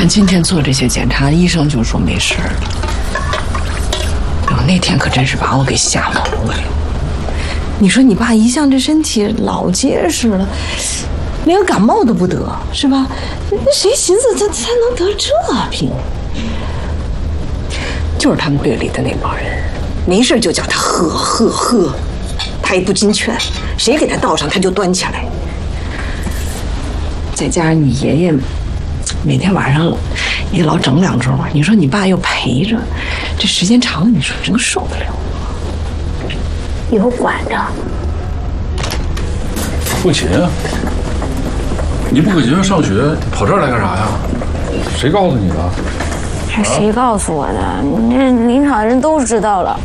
看今天做这些检查，医生就说没事儿。我那天可真是把我给吓毛了。你说你爸一向这身体老结实了，连个感冒都不得，是吧？那谁寻思他才能得这病？就是他们队里的那帮人，没事就叫他喝，他也不进劝，谁给他倒上他就端起来。再加上你爷爷每天晚上也老整2盅，你说你爸又陪着，这时间长了，你说真受得了吗？以后管着。 父亲，你不搁学校上学，跑这儿来干啥呀？谁告诉你的？ 是谁告诉我的？你这临场的人都知道了。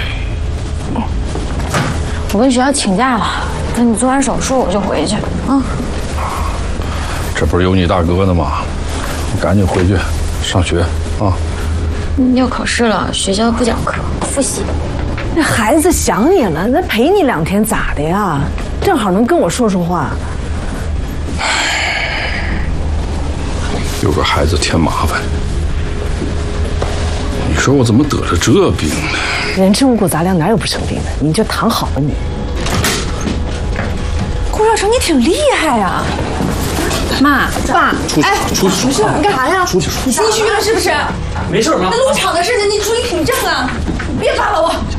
我跟学校请假了，等你做完手术我就回去啊。 这不是有你大哥呢吗？你赶紧回去上学啊！ 要考试了，学校不讲课，复习。 那孩子想你了，那陪你2天咋的呀？正好能跟我说说话。 有个孩子添麻烦，你说我怎么得了这病呢？ 人吃五谷杂粮哪有不生病的？你就躺好吧你。顾少成，你挺厉害呀！妈，爸， 出去！ 你干啥呀？ 出去！ 你心虚了是不是？ 没事，妈。 那入场的事情你注意凭证啊！别扒拉我。